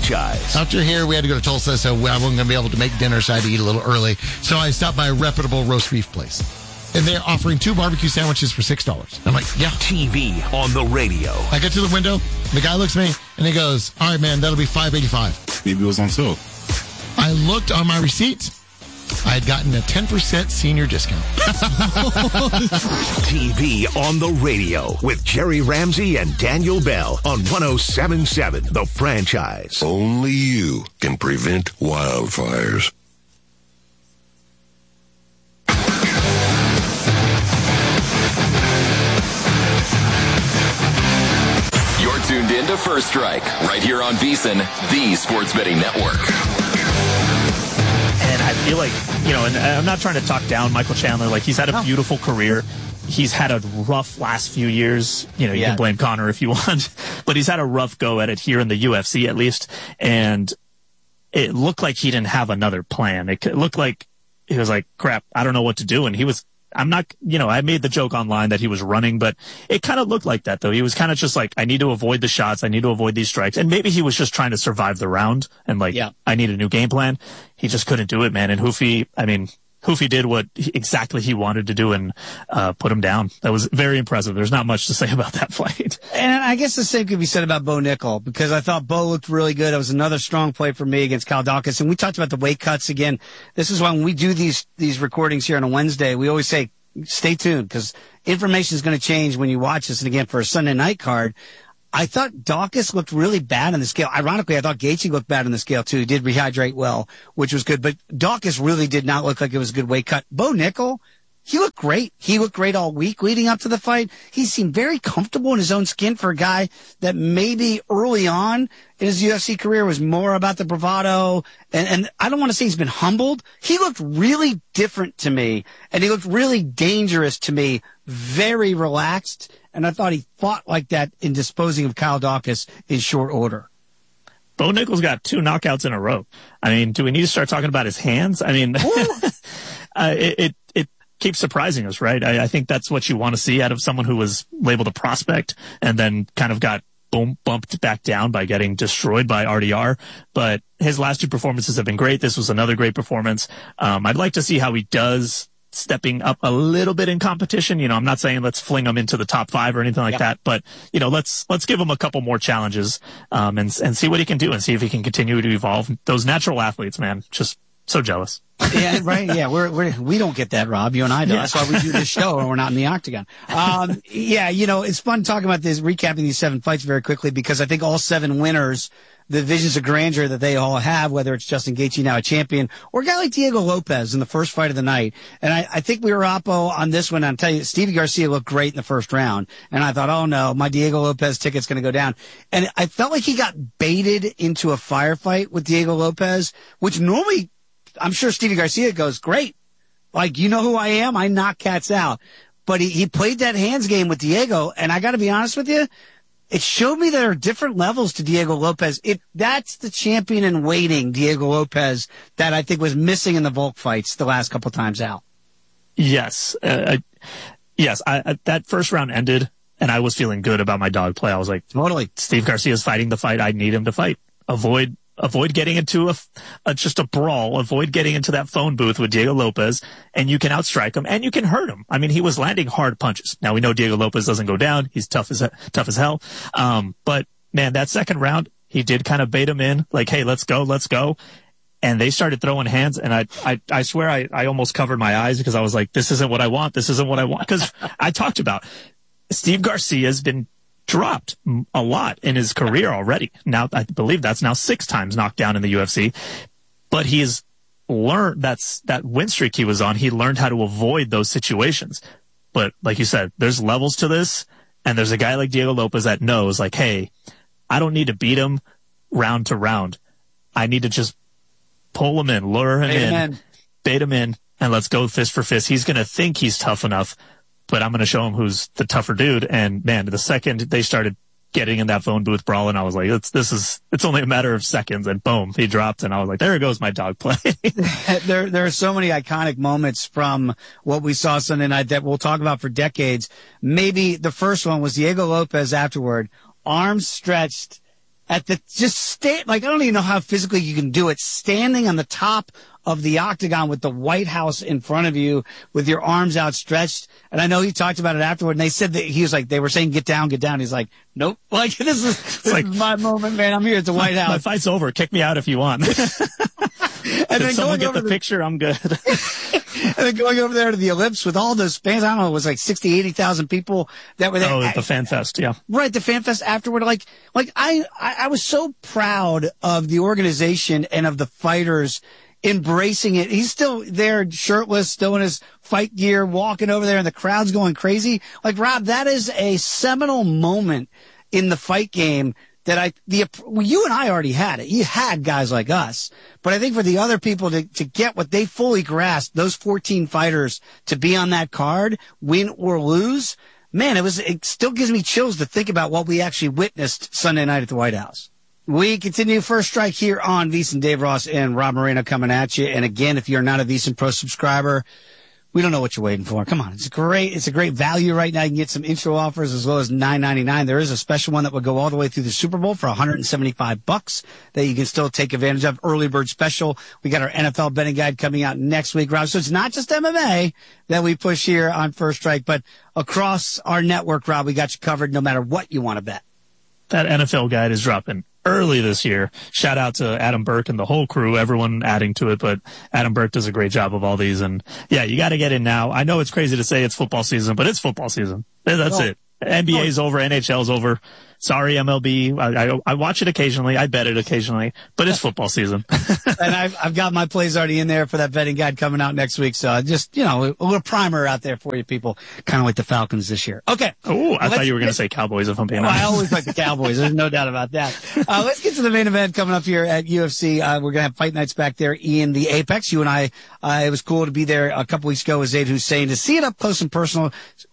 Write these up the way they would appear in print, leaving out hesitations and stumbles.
franchise. After here, we had to go to Tulsa, so I wasn't going to be able to make dinner, so I had to eat a little early. So I stopped by a reputable roast beef place. And they're offering 2 barbecue sandwiches for $6. I'm like, yeah. TV on the radio. I get to the window, the guy looks at me, and he goes, all right, man, that'll be $5.85. Maybe it was on sale. I looked on my receipts. I had gotten a 10% senior discount. TV on the radio with Jerry Ramsey and Daniel Bell on 107.7 The Franchise. Only you can prevent wildfires. You're tuned in to First Strike, right here on VEASAN, the Sports Betting Network. And I feel like, and I'm not trying to talk down Michael Chandler. Like, he's had a beautiful career. He's had a rough last few years. You can blame Conor if you want, but he's had a rough go at it here in the UFC at least. And it looked like he didn't have another plan. It looked like he was like, crap, I don't know what to do. And I made the joke online that he was running, but it kind of looked like that, though. He was kind of just like, I need to avoid the shots. I need to avoid these strikes. And maybe he was just trying to survive the round and I need a new game plan. He just couldn't do it, man. And Hoofy did what exactly he wanted to do and put him down. That was very impressive. There's not much to say about that fight. And I guess the same could be said about Bo Nickel, because I thought Bo looked really good. It was another strong play for me against Kyle Daukaus. And we talked about the weight cuts again. This is why when we do these recordings here on a Wednesday, we always say, stay tuned, because information is going to change when you watch this. And again, for a Sunday night card, I thought Daukaus looked really bad on the scale. Ironically, I thought Gaethje looked bad on the scale too. He did rehydrate well, which was good. But Daukaus really did not look like it was a good weight cut. Bo Nickel, he looked great. He looked great all week leading up to the fight. He seemed very comfortable in his own skin for a guy that maybe early on in his UFC career was more about the bravado. And I don't want to say he's been humbled. He looked really different to me, and he looked really dangerous to me, very relaxed. And I thought he fought like that in disposing of Kyle Daukaus in short order. Bo Nickel's got 2 knockouts in a row. I mean, do we need to start talking about his hands? I mean, it keeps surprising us, right? I think that's what you want to see out of someone who was labeled a prospect and then kind of got bumped back down by getting destroyed by RDR. But his last 2 performances have been great. This was another great performance. I'd like to see how he does stepping up a little bit in competition. I'm not saying let's fling him into the top 5 or anything like that, but let's give him a couple more challenges, and see what he can do and see if he can continue to evolve. Those natural athletes, man, just so jealous. Yeah, right. Yeah, we don't get that, Rob. You and I don't. Yeah. That's why we do this show and we're not in the octagon. It's fun talking about this, recapping these 7 fights very quickly, because I think all 7 winners, the visions of grandeur that they all have, whether it's Justin Gaethje, now a champion, or a guy like Diego Lopez in the first fight of the night. And I think we were oppo on this one. I'll tell you, Stevie Garcia looked great in the first round. And I thought, oh no, my Diego Lopez ticket's going to go down. And I felt like he got baited into a firefight with Diego Lopez, which normally, I'm sure Stevie Garcia goes, great. Like, you know who I am? I knock cats out. But he played that hands game with Diego. And I got to be honest with you, it showed me there are different levels to Diego Lopez. That's the champion in waiting, Diego Lopez, that I think was missing in the Volk fights the last couple times out. Yes. That first round ended, and I was feeling good about my dog play. I was like, totally. Steve Garcia's fighting the fight I need him to fight. Avoid getting into just a brawl. Avoid getting into that phone booth with Diego Lopez, and you can outstrike him and you can hurt him. I mean, he was landing hard punches. Now we know Diego Lopez doesn't go down. He's tough as hell. But man, that second round, he did kind of bait him in, like, hey, let's go. And they started throwing hands, and I swear I almost covered my eyes, because I was like, this isn't what I want. Because I talked about Steve Garcia's been dropped a lot in his career already. Now, I believe that's now 6 times knocked down in the UFC. But he has learned, that win streak he was on, he learned how to avoid those situations. But like you said, there's levels to this, and there's a guy like Diego Lopez that knows, like, hey, I don't need to beat him round to round. I need to just pull him in, lure him in, bait him in, and let's go fist for fist. He's going to think he's tough enough, but I'm going to show him who's the tougher dude. And man, the second they started getting in that phone booth brawling, I was like, it's only a matter of seconds, and boom, he dropped, and I was like, there goes my dog play. There are so many iconic moments from what we saw Sunday night that we'll talk about for decades. Maybe the first one was Diego Lopez afterward, arms stretched, at the I don't even know how physically you can do it, standing on the top of the octagon with the White House in front of you with your arms outstretched. And I know he talked about it afterward, and they said that he was like, they were saying, get down. He's like, nope. Like, this is my moment, man. I'm here at the White House. My fight's over. Kick me out if you want. And then someone get the picture, I'm good. And then going over there to the Ellipse with all those fans, I don't know, it was like 60, 80,000 people that were there. Oh, the Fan Fest, yeah. Right, the Fan Fest afterward. I was so proud of the organization and of the fighters embracing it. He's still there, shirtless, still in his fight gear, walking over there, and the crowd's going crazy. Like, Rob, that is a seminal moment in the fight game that you and I already had it. You had guys like us. But I think for the other people to get what they fully grasped, those 14 fighters to be on that card, win or lose, man, it still gives me chills to think about what we actually witnessed Sunday night at the White House. We continue First Strike here on VSiN. Dave Ross and Rob Moreno coming at you. And again, if you're not a VSiN Pro subscriber, we don't know what you're waiting for. Come on. It's a great value right now. You can get some intro offers as low as $9.99. There is a special one that will go all the way through the Super Bowl for $175 that you can still take advantage of. Early bird special. We got our NFL betting guide coming out next week, Rob. So it's not just MMA that we push here on First Strike, but across our network, Rob, we got you covered no matter what you want to bet. That NFL guide is dropping early this year. Shout out to Adam Burke and the whole crew, everyone adding to it, but Adam Burke does a great job of all these. And yeah, you got to get in now. I know it's crazy to say it's football season, but it's football season. That's it. NBA's over, NHL's over. Sorry, MLB. I watch it occasionally. I bet it occasionally, but it's football season. And I've got my plays already in there for that betting guide coming out next week. So just, a little primer out there for you people, kind of like the Falcons this year. Okay. Oh, I thought you were going to say Cowboys if I'm being honest. I always like the Cowboys. There's no doubt about that. Let's get to the main event coming up here at UFC. We're going to have fight nights back there in the Apex. You and I, it was cool to be there a couple weeks ago with Zaid Hussein to see it up close and personal.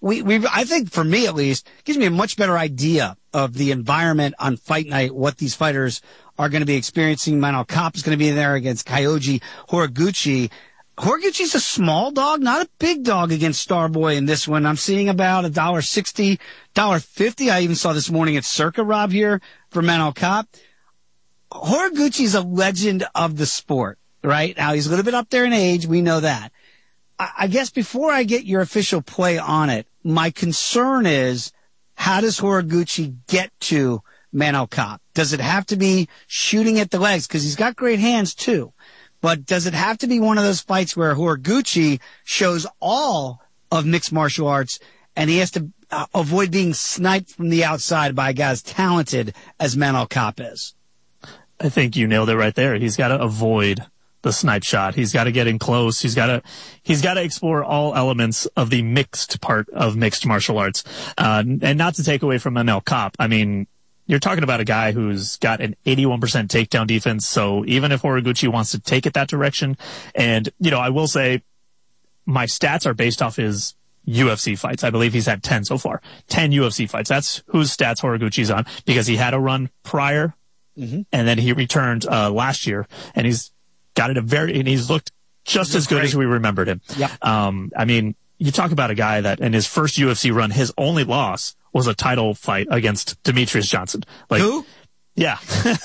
I think for me at least, gives me a much better idea of the environment on fight night, what these fighters are going to be experiencing. Manel Kape is going to be in there against Kyoji Horiguchi. Horiguchi's a small dog, not a big dog against Starboy in this one. I'm seeing about $1.60, $1.50. I even saw this morning at Circa, Rob, here for Manel Kape. Horiguchi's a legend of the sport, right? Now, he's a little bit up there in age. We know that. I guess before I get your official play on it, my concern is, how does Horiguchi get to Manel Kape? Does it have to be shooting at the legs? Because he's got great hands too. But does it have to be one of those fights where Horiguchi shows all of mixed martial arts and he has to avoid being sniped from the outside by a guy as talented as Manel Kape is? I think you nailed it right there. He's got to avoid the snipe shot. He's got to get in close. He's got to explore all elements of the mixed part of mixed martial arts. And not to take away from Manel Kape. I mean, you're talking about a guy who's got an 81% takedown defense. So even if Horiguchi wants to take it that direction, and, I will say my stats are based off his UFC fights. I believe he's had 10 so far. 10 UFC fights. That's whose stats Horiguchi's on, because he had a run prior and then he returned last year, and he's got it and he's looked just as good as we remembered him. Yep. I mean, you talk about a guy that in his first UFC run, his only loss was a title fight against Demetrius Johnson. Who? Yeah,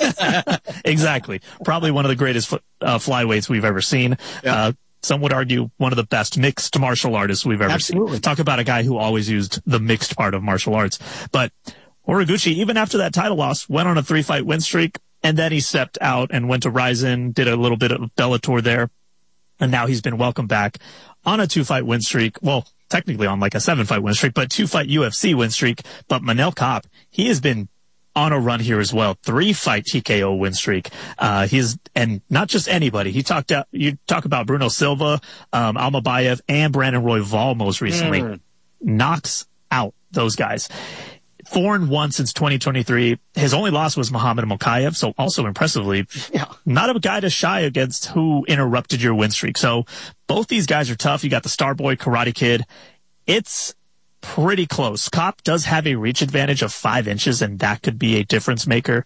exactly. Probably one of the greatest flyweights we've ever seen. Yep. Some would argue one of the best mixed martial artists we've ever seen. Talk about a guy who always used the mixed part of martial arts. But Horiguchi, even after that title loss, went on a 3-fight win streak. And then he stepped out and went to Rizin, did a little bit of Bellator there. And now he's been welcomed back on a 2-fight win streak. Well, technically on like a 7-fight win streak, but 2-fight UFC win streak. But Manel Kape, he has been on a run here as well. 3-fight TKO win streak. And not just anybody. You talk about Bruno Silva, Almabayev, and Brandon Royval most recently. Knocks out those guys. 4-1 since 2023. His only loss was Muhammad Mokaev, so also impressively, not a guy to shy against who interrupted your win streak. So both these guys are tough. You got the Starboy, Karate Kid. It's pretty close. Kape does have a reach advantage of 5 inches, and that could be a difference maker.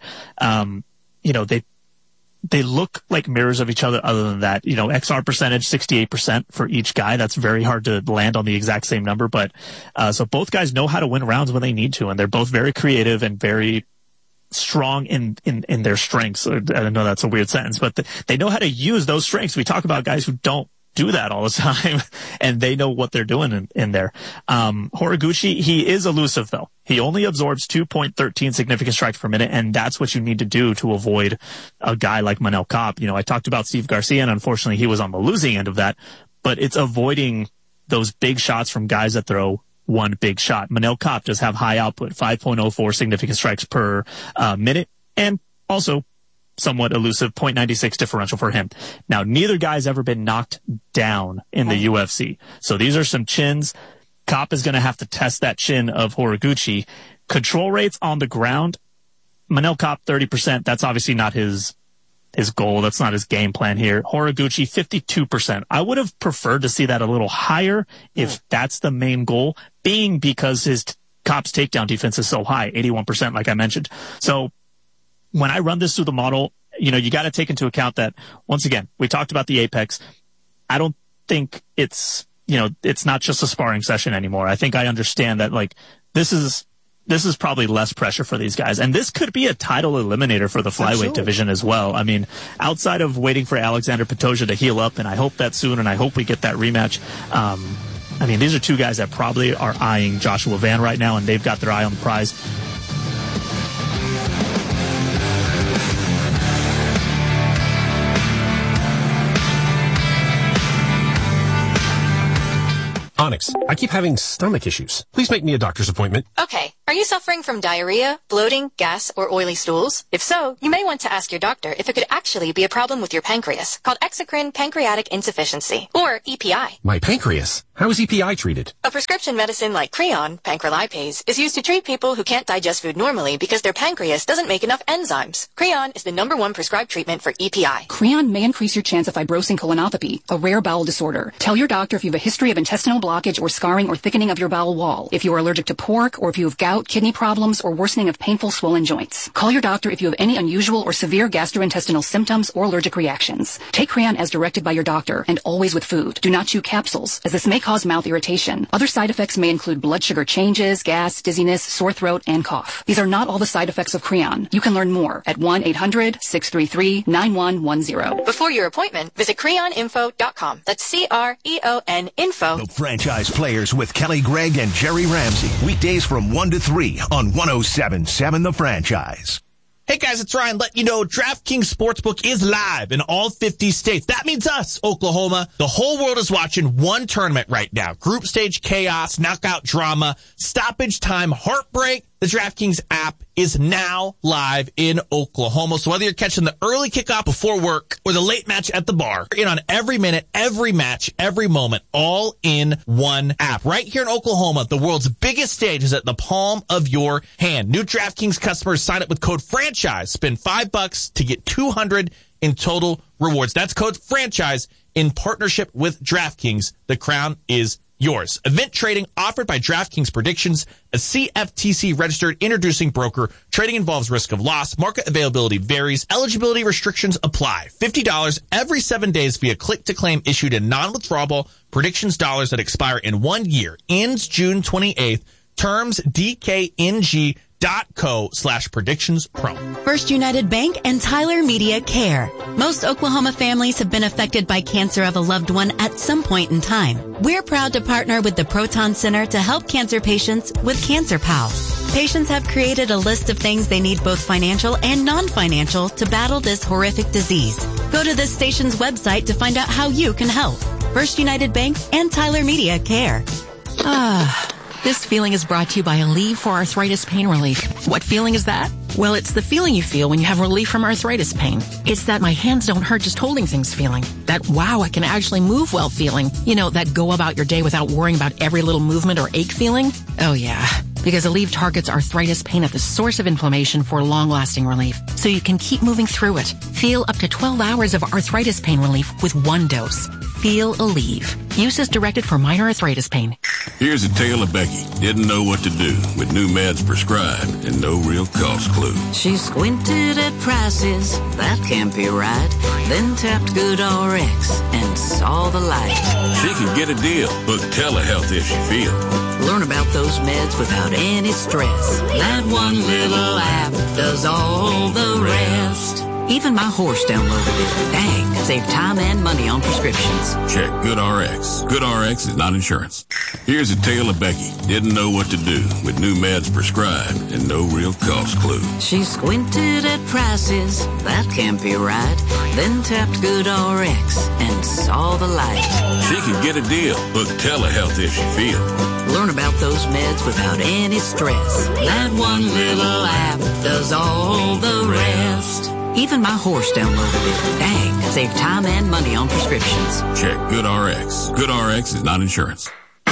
They look like mirrors of each other. Other than that, XR percentage, 68% for each guy. That's very hard to land on the exact same number. But, so both guys know how to win rounds when they need to. And they're both very creative and very strong in their strengths. I know that's a weird sentence, but they know how to use those strengths. We talk about guys who don't do that all the time, and they know what they're doing in there. Horiguchi, he is elusive though. He only absorbs 2.13 significant strikes per minute, and that's what you need to do to avoid a guy like Manel Kape. You know, I talked about Steve Garcia, and unfortunately he was on the losing end of that, but it's avoiding those big shots from guys that throw one big shot. Manel Kape does have high output, 5.04 significant strikes per minute, and also somewhat elusive, 0.96 differential for him. Now, neither guy's ever been knocked down in the UFC. So these are some chins. Kape is going to have to test that chin of Horiguchi. Control rates on the ground, Manel Kape, 30%. That's obviously not his goal. That's not his game plan here. Horiguchi, 52%. I would have preferred to see that a little higher if that's the main goal, being because Kape's takedown defense is so high, 81%, like I mentioned. So when I run this through the model, you know, you got to take into account that, once again, we talked about the Apex. I don't think it's not just a sparring session anymore. I think I understand that, like, this is probably less pressure for these guys. And this could be a title eliminator for the flyweight division as well. I mean, outside of waiting for Alexander Pantoja to heal up, and I hope that soon, and I hope we get that rematch. I mean, these are two guys that probably are eyeing Joshua Van right now, and they've got their eye on the prize. Onyx, I keep having stomach issues. Please make me a doctor's appointment. Okay. Are you suffering from diarrhea, bloating, gas, or oily stools? If so, you may want to ask your doctor if it could actually be a problem with your pancreas, called exocrine pancreatic insufficiency, or EPI. My pancreas? How is EPI treated? A prescription medicine like Creon, pancrelipase, is used to treat people who can't digest food normally because their pancreas doesn't make enough enzymes. Creon is the #1 prescribed treatment for EPI. Creon may increase your chance of fibrosing colonopathy, a rare bowel disorder. Tell your doctor if you have a history of intestinal blockage or scarring or thickening of your bowel wall, if you are allergic to pork, or if you have gout, kidney problems, or worsening of painful swollen joints. Call your doctor if you have any unusual or severe gastrointestinal symptoms or allergic reactions. Take Creon as directed by your doctor, and always with food. Do not chew capsules, as this may cause mouth irritation. Other side effects may include blood sugar changes, gas, dizziness, sore throat, and cough. These are not all the side effects of Creon. You can learn more at 1-800-633-9110. Before your appointment, visit creoninfo.com. That's CREON info. The Franchise Players with Kelly Gregg and Jerry Ramsey. Weekdays from 1 to 3 on 107.7 The Franchise. Hey guys, it's Ryan. Let you know DraftKings Sportsbook is live in all 50 states. That means us, Oklahoma. The whole world is watching one tournament right now. Group stage chaos, knockout drama, stoppage time, heartbreak. The DraftKings app is now live in Oklahoma. So whether you're catching the early kickoff before work or the late match at the bar, you're in on every minute, every match, every moment, all in one app. Right here in Oklahoma, the world's biggest stage is at the palm of your hand. New DraftKings customers sign up with code FRANCHISE. Spend $5 to get $200 in total rewards. That's code FRANCHISE in partnership with DraftKings. The crown is yours. Event trading offered by DraftKings Predictions, a CFTC registered introducing broker. Trading involves risk of loss. Market availability varies. Eligibility restrictions apply. $50 every 7 days via click to claim issued in non-withdrawable Predictions dollars that expire in 1 year. Ends June 28th. Terms DKNG.co/predictionspro. First United Bank and Tyler Media Care. Most Oklahoma families have been affected by cancer of a loved one at some point in time. We're proud to partner with the Proton Center to help cancer patients with Cancer Pals. Patients have created a list of things they need, both financial and non-financial, to battle this horrific disease. Go to this station's website to find out how you can help. First United Bank and Tyler Media Care. This feeling is brought to you by Aleve for Arthritis Pain Relief. What feeling is that? Well, it's the feeling you feel when you have relief from arthritis pain. It's that my hands don't hurt just holding things feeling. That wow, I can actually move well feeling. You know, that go about your day without worrying about every little movement or ache feeling. Oh yeah, because Aleve targets arthritis pain at the source of inflammation for long-lasting relief, so you can keep moving through it. Feel up to 12 hours of arthritis pain relief with one dose. Feel Aleve. Use as directed for minor arthritis pain. Here's a tale of Becky. Didn't know what to do with new meds prescribed and no real cost clue. She squinted at prices, that can't be right. Then tapped GoodRx and saw the light. She could get a deal. Book telehealth if she feels. Learn about those meds without any stress. That one little app does all the rest. Even my horse downloaded it. Dang, save time and money on prescriptions. Check GoodRx. GoodRx is not insurance. Here's a tale of Becky. Didn't know what to do with new meds prescribed and no real cost clue. She squinted at prices, that can't be right. Then tapped GoodRx and saw the light. She could get a deal. Book telehealth if she feels. Learn about those meds without any stress. That one little app does all the rest. Even my horse downloaded it. Dang, save time and money on prescriptions. Check GoodRx. GoodRx is not insurance.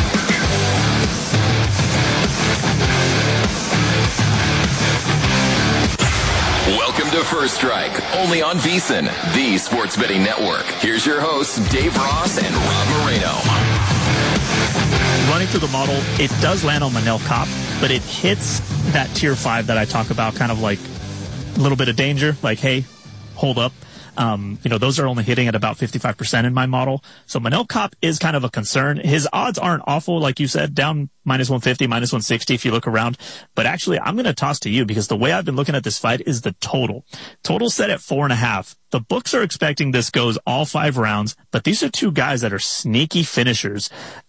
Welcome to First Strike, only on VSiN, the Sports Betting Network. Here's your hosts, Dave Ross and Rob Moreno. Running through the model, it does land on Manel Kopp, but it hits that tier 5 that I talk about, kind of like a little bit of danger, like, hey, hold up. Those are only hitting at about 55% in my model. So Manel Kopp is kind of a concern. His odds aren't awful, like you said, down -150, -160 if you look around. But actually, I'm going to toss to you because the way I've been looking at this fight is the total. Total set at 4.5. The books are expecting this goes all 5 rounds, but these are two guys that are sneaky finishers.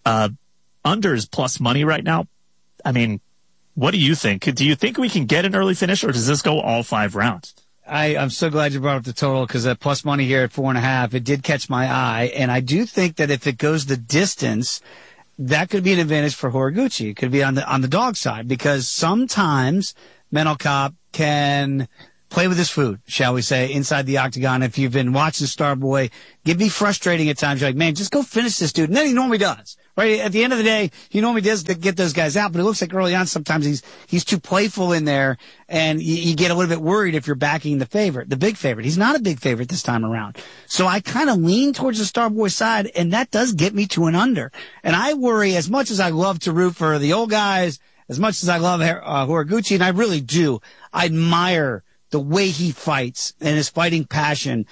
Unders plus money right now. I mean, what do you think? Do you think we can get an early finish, or does this go all 5 rounds? I'm so glad you brought up the total because that plus money here at 4.5, it did catch my eye. And I do think that if it goes the distance, that could be an advantage for Horiguchi. It could be on the dog side because sometimes Manel Kopp can play with his food, shall we say, inside the octagon. If you've been watching Starboy, it can be frustrating at times. You're like, man, just go finish this dude. And then he normally does. Right? At the end of the day, he normally does get those guys out, but it looks like early on sometimes he's too playful in there, and you get a little bit worried if you're backing the big favorite. He's not a big favorite this time around. So I kind of lean towards the Starboy side, and that does get me to an under. And I worry, as much as I love to root for the old guys, as much as I love Horiguchi, and I really do, I admire the way he fights and his fighting passion.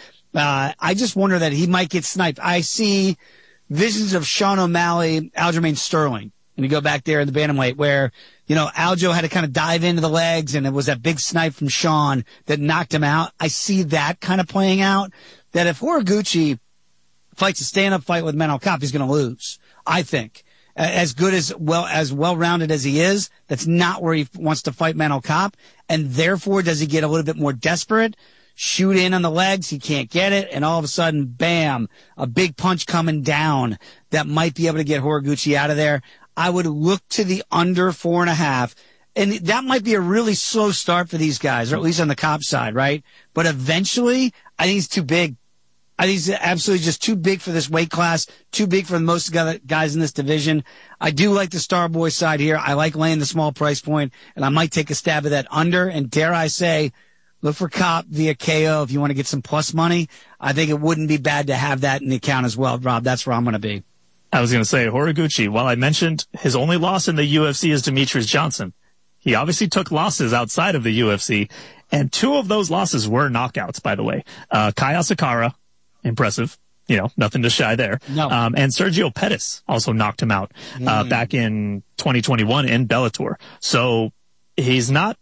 I just wonder that he might get sniped. I see visions of Sean O'Malley, Aljamain Sterling. And you go back there in the bantamweight where, Aljo had to kind of dive into the legs and it was that big snipe from Sean that knocked him out. I see that kind of playing out, that if Horiguchi fights a stand-up fight with Manel Kopp, he's going to lose, I think. As good as well-rounded as he is, that's not where he wants to fight Manel Kopp. And therefore, does he get a little bit more desperate? Shoot in on the legs, he can't get it, and all of a sudden, bam, a big punch coming down that might be able to get Horiguchi out of there. I would look to the under 4.5, and that might be a really slow start for these guys, or at least on the Kopp side, right? But eventually, I think he's too big. I think he's absolutely just too big for this weight class, too big for most guys in this division. I do like the Starboy side here. I like laying the small price point, and I might take a stab at that under, and dare I say, look for Kopp via KO if you want to get some plus money. I think it wouldn't be bad to have that in the account as well, Rob. That's where I'm going to be. I was going to say, Horiguchi, while I mentioned his only loss in the UFC is Demetrius Johnson, he obviously took losses outside of the UFC, and 2 of those losses were knockouts, by the way. Kai Asakara, impressive. Nothing to shy there. No. And Sergio Pettis also knocked him out back in 2021 in Bellator. So he's not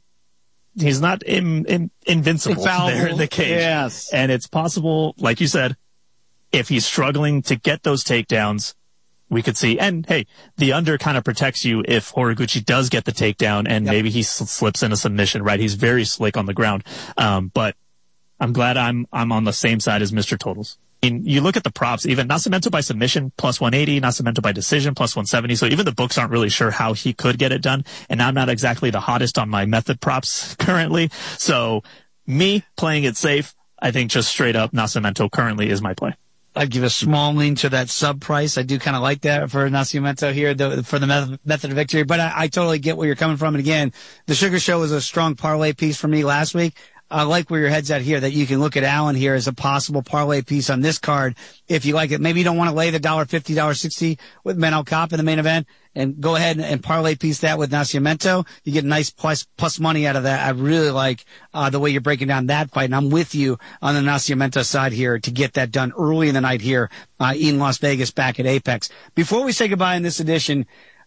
invincible there in the cage. Yes. And it's possible, like you said, if he's struggling to get those takedowns, we could see. And hey, the under kind of protects you if Horiguchi does get the takedown and maybe he slips in a submission, right? He's very slick on the ground. But I'm glad I'm on the same side as Mr. Totals. I mean, you look at the props, even Nascimento by submission, plus 180, Nascimento by decision, plus 170. So even the books aren't really sure how he could get it done. And I'm not exactly the hottest on my method props currently. So me playing it safe, I think just straight up Nascimento currently is my play. I'd give a small lean to that sub price. I do kind of like that for Nascimento here for the method of victory. But I totally get where you're coming from. And again, the Sugar Show was a strong parlay piece for me last week. I like where your head's at here, that you can look at Allen here as a possible parlay piece on this card if you like it. Maybe you don't want to lay the $1.50, $1.60 with Manel Kopp in the main event, and go ahead and parlay piece that with Nascimento. You get nice plus money out of that. I really like the way you're breaking down that fight, and I'm with you on the Nascimento side here to get that done early in the night here in Las Vegas back at Apex. Before we say goodbye in this edition,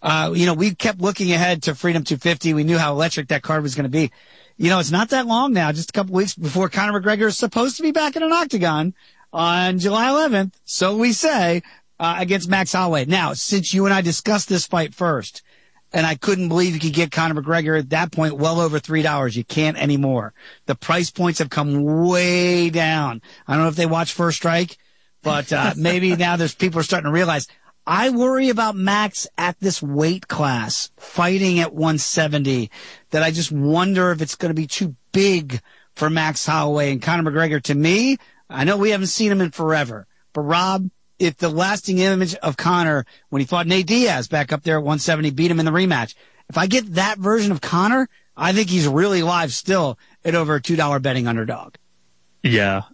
We kept looking ahead to Freedom 250. We knew how electric that card was going to be. It's not that long now, just a couple weeks before Conor McGregor is supposed to be back in an octagon on July 11th. So we say, against Max Holloway. Now, since you and I discussed this fight first, and I couldn't believe you could get Conor McGregor at that point well over $3. You can't anymore. The price points have come way down. I don't know if they watch First Strike, but maybe now people are starting to realize. I worry about Max at this weight class, fighting at 170, that I just wonder if it's going to be too big for Max Holloway. And Conor McGregor, to me, I know we haven't seen him in forever, but Rob, if the lasting image of Conor when he fought Nate Diaz back up there at 170, beat him in the rematch, if I get that version of Conor, I think he's really alive still at over a $2 betting underdog. Yeah.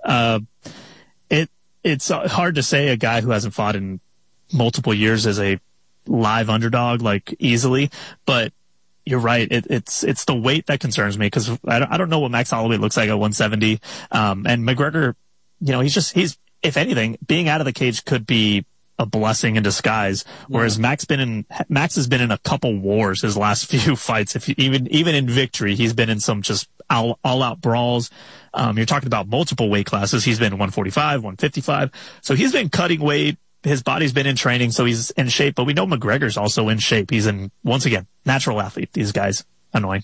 It's hard to say a guy who hasn't fought in multiple years as a live underdog, like, easily, but you're right. It's the weight that concerns me, because I don't know what Max Holloway looks like at 170. And McGregor, he's, if anything, being out of the cage could be a blessing in disguise. Whereas Max has been in a couple wars his last few fights. Even in victory, he's been in some just all out brawls. You're talking about multiple weight classes. He's been 145, 155. So he's been cutting weight. His body's been in training, so he's in shape. But we know McGregor's also in shape. He's once again, natural athlete. These guys, annoying.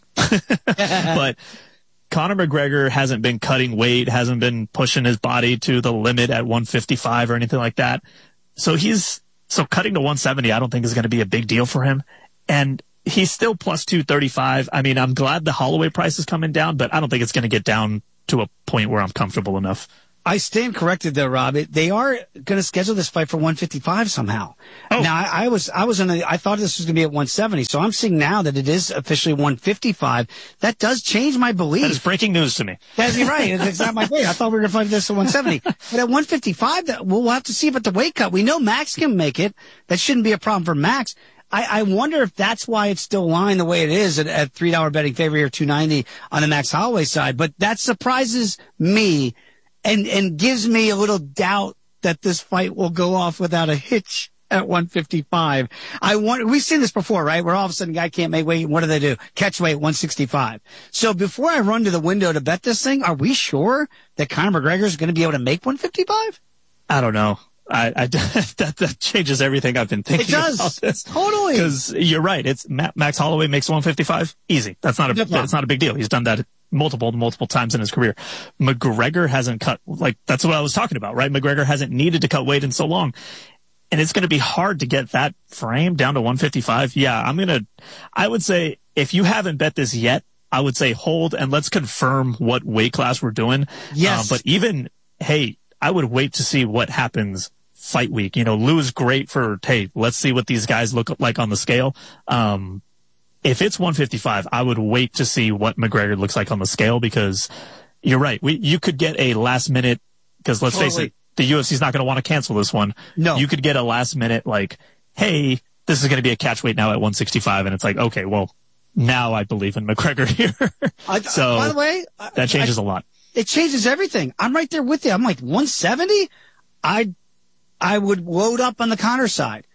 But Conor McGregor hasn't been cutting weight, hasn't been pushing his body to the limit at 155 or anything like that. So cutting to 170, I don't think is going to be a big deal for him. And he's still plus 235. I mean, I'm glad the Holloway price is coming down, but I don't think it's going to get down to a point where I'm comfortable enough. I stand corrected there, Rob. They are going to schedule this fight for 155 somehow. Oh. Now, I thought this was going to be at 170, so I'm seeing now that it is officially 155. That does change my belief. That is breaking news to me. That's right. It's not my weight. I thought we were going to fight this at 170. But at 155, we'll have to see about the weight cut. We know Max can make it. That shouldn't be a problem for Max. I wonder if that's why it's still lying the way it is at $3 betting favor here, 290 on the Max Holloway side. But that surprises me. And gives me a little doubt that this fight will go off without a hitch at 155. We've seen this before, right? Where all of a sudden a guy can't make weight. What do? Catch weight 165. So before I run to the window to bet this thing, are we sure that Conor McGregor is going to be able to make 155? I don't know. That changes everything I've been thinking about this. Totally. Because you're right. It's Max Holloway makes 155 easy. That's not a big deal. He's done that multiple times in his career. McGregor hasn't cut, that's what I was talking about, right? McGregor hasn't needed to cut weight in so long. And it's going to be hard to get that frame down to 155. Yeah, I would say if you haven't bet this yet, I would say hold and let's confirm what weight class we're doing. Yes. But I would wait to see what happens fight week. Lou is great for, let's see what these guys look like on the scale. If it's 155, I would wait to see what McGregor looks like on the scale, because you're right. You could get a last minute, because let's face it, the UFC's not going to want to cancel this one. No. You could get a last minute hey, this is going to be a catch weight now at 165. And it's like, okay, well, now I believe in McGregor here. So by the way, that changes a lot. It changes everything. I'm right there with you. I'm like 170. I would load up on the Conor side.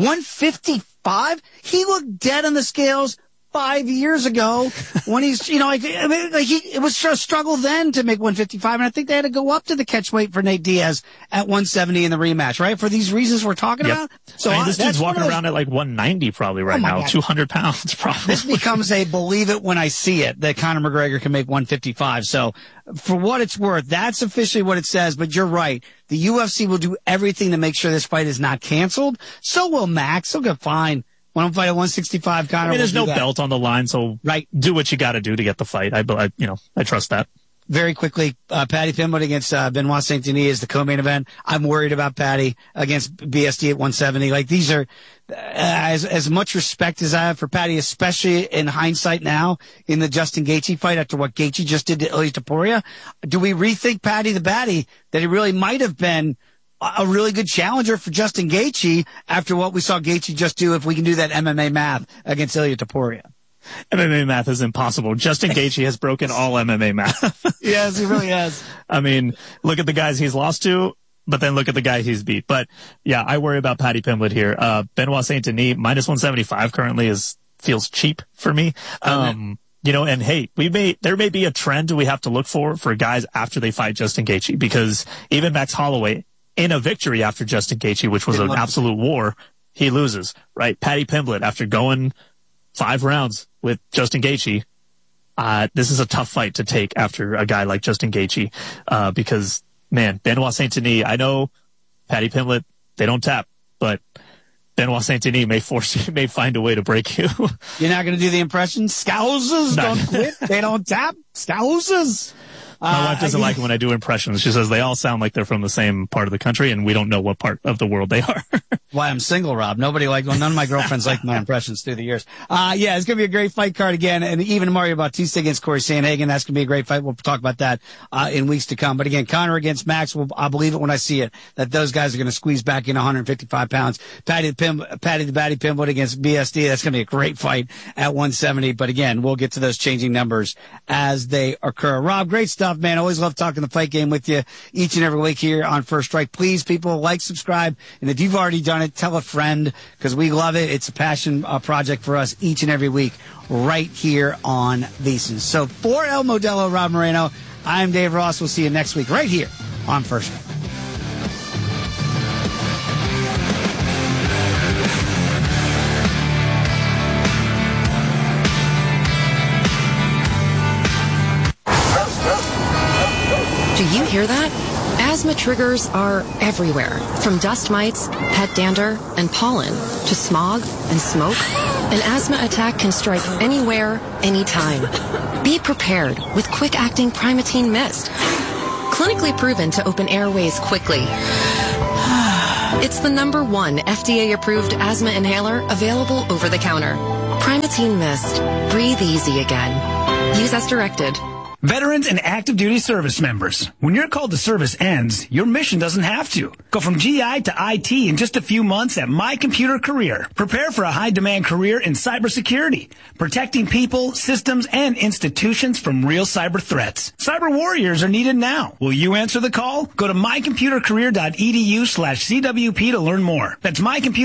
155. He looked dead on the scales 5 years ago when he's, it was a struggle then to make 155. And I think they had to go up to the catch weight for Nate Diaz at 170 in the rematch, right? For these reasons we're talking about. So this dude's walking around at 190 probably right now, God. 200 pounds probably. This becomes a believe it when I see it that Conor McGregor can make 155. So for what it's worth, that's officially what it says. But you're right. The UFC will do everything to make sure this fight is not canceled. So will Max. He'll get fine. When I'm fighting 165, Conor. There's no belt on the line, so do what you got to do to get the fight. I trust that. Very quickly, Paddy Pimblett against Benoit Saint-Denis is the co-main event. I'm worried about Paddy against BSD at 170. These are as much respect as I have for Paddy, especially in hindsight now in the Justin Gaethje fight after what Gaethje just did to Ilia Topuria. Do we rethink Paddy the Baddy that he really might have been a really good challenger for Justin Gaethje after what we saw Gaethje just do, if we can do that MMA math against Ilia Topuria? MMA math is impossible. Justin Gaethje has broken all MMA math. Yes, he really has. Look at the guys he's lost to. but then look at the guy he's beat. But yeah, I worry about Paddy Pimblett here. Benoit Saint Denis minus 175 currently feels cheap for me. You know, and hey, there may be a trend we have to look for guys after they fight Justin Gaethje, because even Max Holloway in a victory after Justin Gaethje, which was an absolute war, he loses, right? Paddy Pimblett, after going 5 rounds with Justin Gaethje, this is a tough fight to take after a guy like Justin Gaethje, because man, Benoit Saint Denis, I know Paddy Pimblett, they don't tap, but Benoit Saint Denis may find a way to break you. You're not going to do the impression? Scousers don't quit. They don't tap. Scousers. My wife doesn't like it when I do impressions. She says they all sound like they're from the same part of the country, and we don't know what part of the world they are. Why I'm single, Rob. None of my girlfriends like my impressions through the years. Yeah, it's going to be a great fight card again. And even Mario Bautista against Corey Sandhagen. That's going to be a great fight. We'll talk about that, in weeks to come. But again, Conor against Max, I'll believe it when I see it, that those guys are going to squeeze back in 155 pounds. Paddy Pimblett against BSD. That's going to be a great fight at 170. But again, we'll get to those changing numbers as they occur. Rob, great stuff, man. Always love talking the fight game with you each and every week here on First Strike. Please, people, like, subscribe. And if you've already done it, tell a friend, because we love it. It's a passion project for us each and every week right here on VSiN. So for El Modelo, Rob Moreno, I'm Dave Ross. We'll see you next week right here on First Strike. Do you hear that? Asthma triggers are everywhere, from dust mites, pet dander, and pollen, to smog and smoke. An asthma attack can strike anywhere, anytime. Be prepared with quick-acting Primatene Mist. Clinically proven to open airways quickly. It's the #1 FDA-approved asthma inhaler available over the counter. Primatene Mist. Breathe easy again. Use as directed. Veterans and active duty service members, when your call to service ends, your mission doesn't have to. Go from GI to IT in just a few months at My Computer Career. Prepare for a high-demand career in cybersecurity, protecting people, systems, and institutions from real cyber threats. Cyber warriors are needed now. Will you answer the call? Go to mycomputercareer.edu/CWP to learn more. That's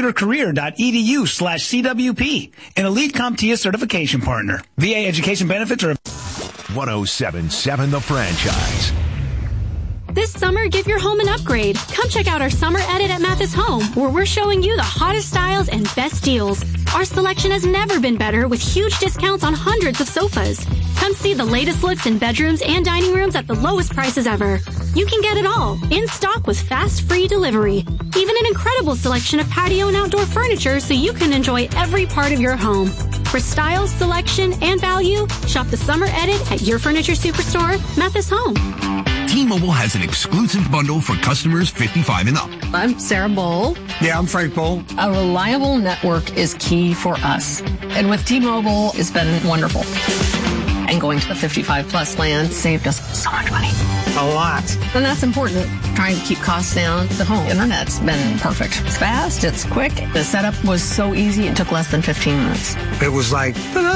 mycomputercareer.edu/CWP, an elite CompTIA certification partner. VA education benefits are 107.7 The Franchise. This summer, give your home an upgrade. Come check out our summer edit at Mathis Home, where we're showing you the hottest styles and best deals. Our selection has never been better, with huge discounts on hundreds of sofas. Come see the latest looks in bedrooms and dining rooms at the lowest prices ever. You can get it all, in stock with fast, free delivery. Even an incredible selection of patio and outdoor furniture so you can enjoy every part of your home. For style, selection, and value, shop the summer edit at your furniture superstore, Mathis Home. T-Mobile has an exclusive bundle for customers 55 and up. I'm Sarah Bowl. Yeah, I'm Frank Bowl. A reliable network is key for us. And with T-Mobile, it's been wonderful. And going to the 55 plus plan saved us so much money. A lot. And that's important. Trying to keep costs down. The home internet's been perfect. It's fast, it's quick. The setup was so easy, it took less than 15 minutes. It was like,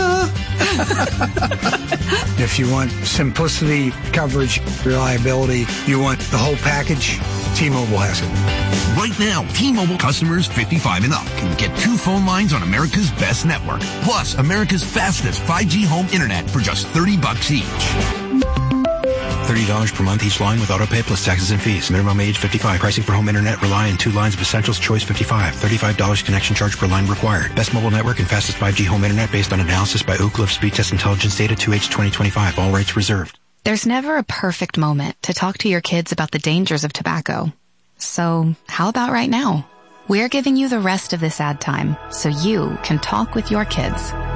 if you want simplicity, coverage, reliability, you want the whole package, T-Mobile has it. Right now, T-Mobile customers 55 and up can get 2 phone lines on America's best network, plus America's fastest 5G home internet for just $30 each. $30 per month each line with autopay plus taxes and fees. Minimum age 55. Pricing for home internet rely on 2 lines of Essentials Choice 55. $35 connection charge per line required. Best mobile network and fastest 5G home internet based on analysis by Oak Cliff Speed Test Intelligence Data 2H 2025. All rates reserved. There's never a perfect moment to talk to your kids about the dangers of tobacco. So how about right now? We're giving you the rest of this ad time so you can talk with your kids.